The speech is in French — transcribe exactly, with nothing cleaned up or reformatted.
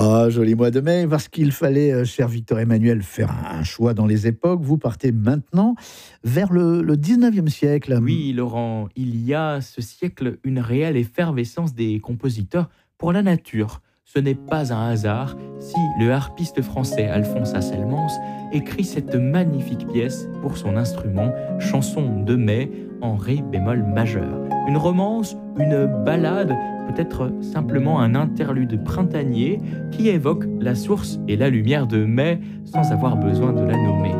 Ah, joli mois de mai, parce qu'il fallait, euh, cher Victor Emmanuel, faire un un choix dans les époques. Vous partez maintenant vers le, le dix-neuvième siècle. Oui, Laurent, il y a ce siècle une réelle effervescence des compositeurs pour la nature. Ce n'est pas un hasard si le harpiste français Alphonse Asselmans écrit cette magnifique pièce pour son instrument, chanson de mai en ré bémol majeur. Une romance, une ballade, peut-être simplement un interlude printanier qui évoque la source et la lumière de mai sans avoir besoin de la nommer.